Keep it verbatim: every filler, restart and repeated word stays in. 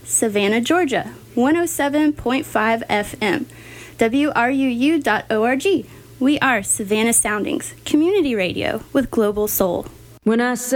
Savannah, Georgia, one oh seven point five F M, W R U U dot org. We are Savannah Soundings, community radio with global soul. When I say